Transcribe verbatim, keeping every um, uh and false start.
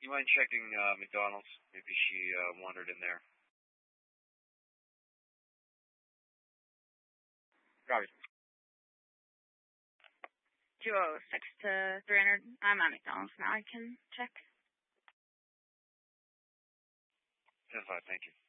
You mind checking uh, McDonald's? Maybe she uh, wandered in there. Robbie. Duo six to three hundred. I'm at McDonald's now. I can check. ten five, thank you.